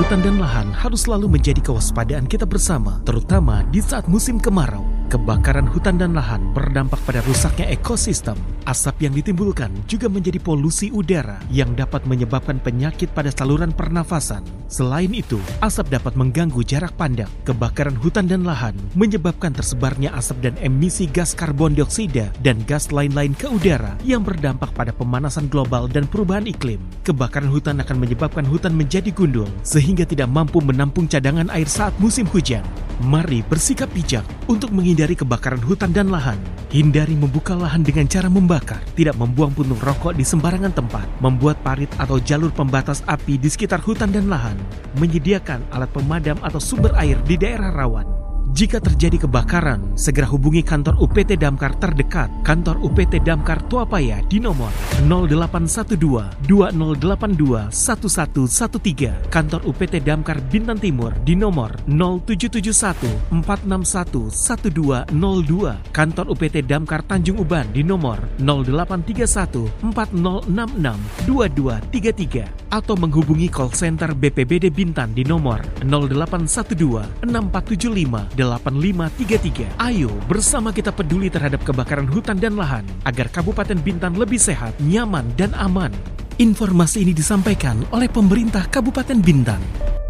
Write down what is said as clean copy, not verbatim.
hutan dan lahan harus selalu menjadi kewaspadaan kita bersama, terutama di saat musim kemarau. Kebakaran hutan dan lahan berdampak pada rusaknya ekosistem. Asap yang ditimbulkan juga menjadi polusi udara yang dapat menyebabkan penyakit pada saluran pernafasan. Selain itu, asap dapat mengganggu jarak pandang. Kebakaran hutan dan lahan menyebabkan tersebarnya asap dan emisi gas karbon dioksida dan gas lain-lain ke udara yang berdampak pada pemanasan global dan perubahan iklim. Kebakaran hutan akan menyebabkan hutan menjadi gundul sehingga tidak mampu menampung cadangan air saat musim hujan. Mari bersikap bijak untuk menghindari kebakaran hutan dan lahan. Hindari membuka lahan dengan cara membakar, tidak membuang puntung rokok di sembarangan tempat, membuat parit atau jalur pembatas api di sekitar hutan dan lahan, menyediakan alat pemadam atau sumber air di daerah rawan. Jika terjadi kebakaran, segera hubungi kantor UPT Damkar terdekat. Kantor UPT Damkar Tuapaya di nomor 0812 2082 1113. Kantor UPT Damkar Bintan Timur di nomor 0771 461 1202. Kantor UPT Damkar Tanjung Uban di nomor 0831 4066 2233. Atau menghubungi call center BPBD Bintan di nomor 0812 6475 8533. Ayo bersama kita peduli terhadap kebakaran hutan dan lahan agar Kabupaten Bintan lebih sehat, nyaman, dan aman. Informasi ini disampaikan oleh pemerintah Kabupaten Bintan.